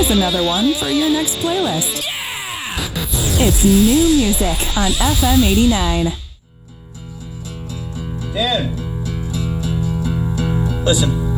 Here's another one for your next playlist. It's new music on FM 89. Dan! Listen.